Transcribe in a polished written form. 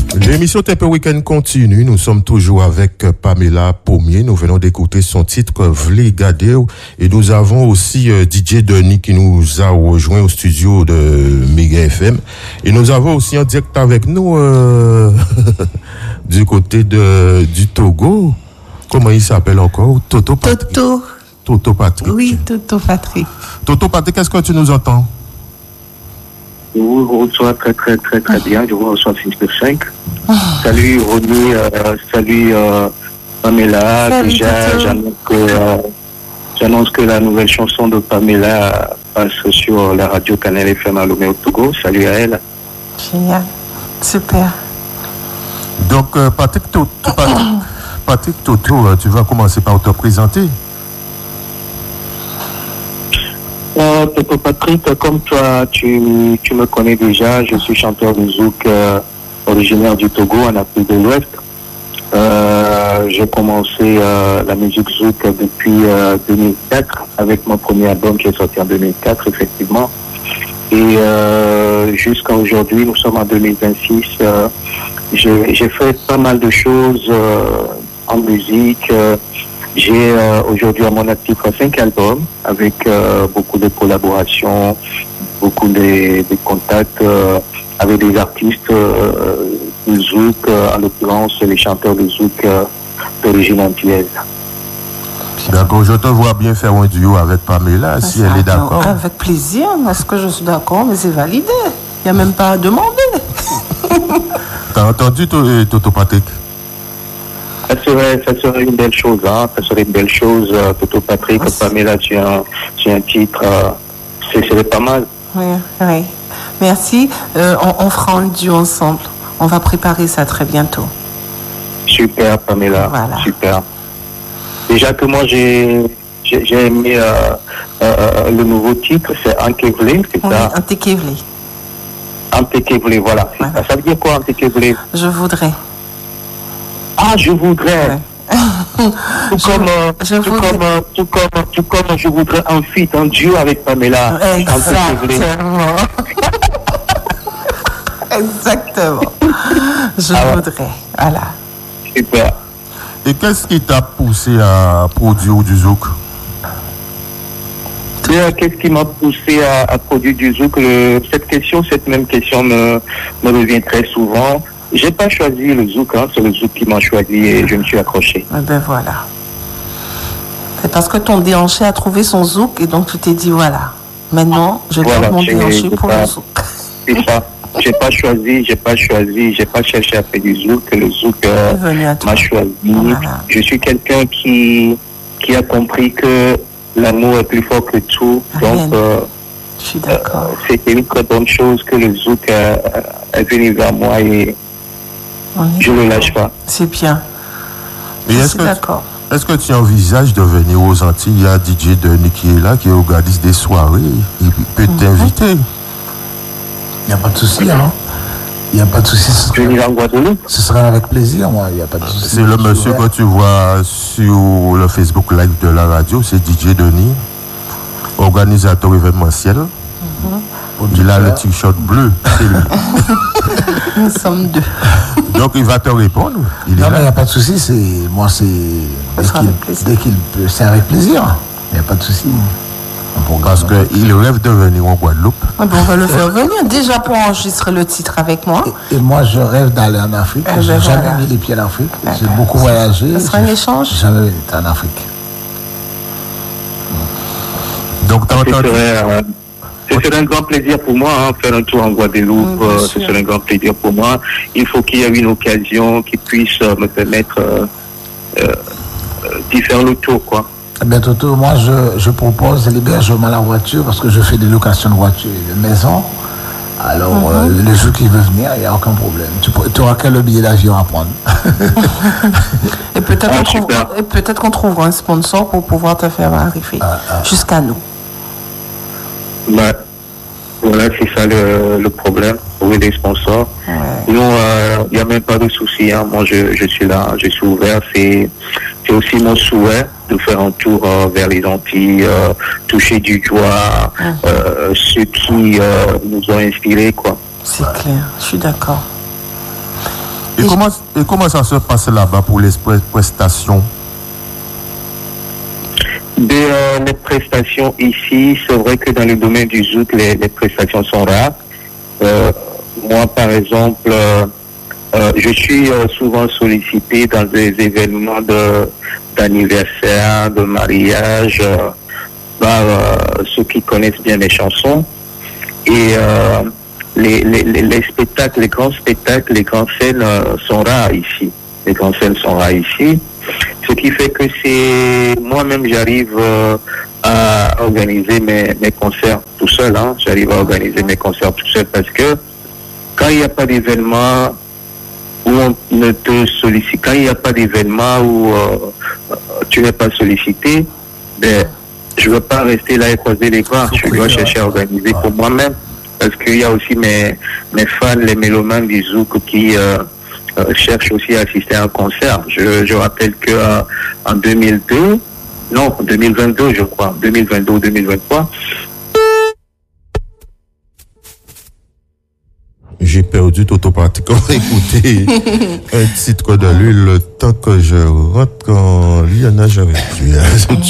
L'émission Tempo Week-end continue. Nous sommes toujours avec Pamela Pommier. Nous venons d'écouter son titre V'lez Gader. Et nous avons aussi DJ Denis qui nous a rejoint au studio de Méga FM. Et nous avons aussi en direct avec nous du côté du Togo. Comment il s'appelle encore? Toto Patrick. Toto Patrick. Oui, Toto Patrick. Toto Patrick, est-ce que tu nous entends? Je vous reçois très bien. Je vous reçois 6 sur 5. Salut Ronnie, salut Pamela. Salut, déjà, j'annonce que la nouvelle chanson de Pamela passe sur la radio Canal FM à Lomé au Togo. Salut à elle. Génial. Super. Donc, Patrick Toto, tu vas commencer par te présenter. Toto Patrick, comme toi, tu me connais déjà. Je suis chanteur de zouk originaire du Togo, en Afrique de l'Ouest. J'ai commencé la musique zouk depuis 2004, avec mon premier album qui est sorti en 2004, effectivement. Et jusqu'à aujourd'hui, nous sommes en 2026. J'ai fait pas mal de choses en musique. J'ai aujourd'hui à mon actif 5 albums avec beaucoup de collaborations, beaucoup de contacts avec des artistes de zouk, en l'occurrence les chanteurs de zouk d'origine antillaise. D'accord, je te vois bien faire un duo avec Pamela, si elle est d'accord. Avec plaisir, est-ce que je suis d'accord, mais c'est validé. Il n'y a même pas à demander. T'as entendu, Toto Patrick? Ça serait une belle chose, hein. Ça serait une belle chose, Toto Patrick, Pamela, tu as un titre, c'est pas mal. Oui. Merci. On fera un duo ensemble. On va préparer ça très bientôt. Super, Pamela. Voilà. Super. Déjà que moi, j'ai aimé le nouveau titre, c'est Antekevle, c'est ça? Antekevle. Antekevle, voilà. Ouais. Ça veut dire quoi, Antekevle? Je voudrais. Ah, je voudrais. Ouais. Tout comme je voudrais un feat, un duo avec Pamela. Exactement. Exactement. Je voudrais. Voilà. Super. Et qu'est-ce qui t'a poussé à produire du zouk? Qu'est-ce qui m'a poussé à produire du zouk? Cette même question me revient très souvent. J'ai pas choisi le zouk, hein, c'est le zouk qui m'a choisi et je me suis accroché. Eh ben voilà. C'est parce que ton déhanché a trouvé son zouk et donc tu t'es dit voilà. Maintenant, je garde mon déhanché pour le zouk. C'est ça. J'ai pas cherché à faire du zouk. Le zouk m'a choisi. Voilà. Je suis quelqu'un qui a compris que l'amour est plus fort que tout. Donc, je suis d'accord. C'était une très bonne chose que le zouk est venu vers moi et je ne le lâche pas. C'est bien. Je suis d'accord. Est-ce que tu envisages de venir aux Antilles? Il y a DJ Denis qui est là, qui organise des soirées. Il peut t'inviter. Il n'y a pas de souci, hein? Il n'y a pas de souci. Ce sera avec plaisir, moi. Il n'y a pas de souci. C'est le monsieur que tu vois sur le Facebook Live de la radio, c'est DJ Denis, organisateur événementiel. Il a le t-shirt bleu, c'est lui. Nous sommes deux. Donc il va te répondre. Il n'y a pas de souci. Dès qu'il peut, c'est avec plaisir. Il n'y a pas de souci. Parce qu'il rêve de venir en Guadeloupe. On va le faire venir déjà pour enregistrer le titre avec moi. Et moi, je rêve d'aller en Afrique. Je n'ai jamais mis les pieds en Afrique. J'ai beaucoup voyagé. Ce sera un échange. J'ai jamais été en Afrique. Donc, ce serait un grand plaisir pour moi, hein, faire un tour en Guadeloupe. Ce serait un grand plaisir pour moi. Il faut qu'il y ait une occasion qui puisse me permettre d'y faire le tour, quoi. Eh bien, Toto, moi, je propose l'hébergement à la voiture parce que je fais des locations de voitures et de maisons. Alors, les jours qui veulent venir, il n'y a aucun problème. Tu auras que le billet d'avion à prendre. Et peut-être qu'on trouvera un sponsor pour pouvoir te faire arriver jusqu'à nous. Bah, voilà, c'est ça le problème, trouver des sponsors. Nous, il n'y a même pas de souci. Hein. Moi, je suis là, je suis ouvert. C'est aussi mon souhait de faire un tour vers les Antilles, toucher du doigt ceux qui nous ont inspirés, quoi. C'est clair, je suis d'accord. Et comment ça se passe là-bas pour les prestations? Les prestations ici, c'est vrai que dans le domaine du zouk, les prestations sont rares. Moi, par exemple, je suis souvent sollicité dans des événements d'anniversaire, de mariage, par ceux qui connaissent bien mes chansons. Et les spectacles, les grands spectacles, les grandes scènes sont rares ici. Les grandes scènes sont rares ici. Ce qui fait que moi-même j'arrive à organiser mes concerts tout seul. J'arrive à organiser mes concerts tout seul parce que quand il n'y a pas d'événement où on ne te sollicite, quand il n'y a pas d'événement où tu n'es pas sollicité, je ne veux pas rester là et croiser les bras. Je dois chercher à organiser pour moi-même parce qu'il y a aussi mes fans, les mélomanes du zouk qui cherchent aussi à assister à un concert. Je rappelle que en 2022 je crois, 2022 ou 2023. J'ai perdu tout automatiquement écouter un titre de lui le temps que je rentre en Liana, j'avais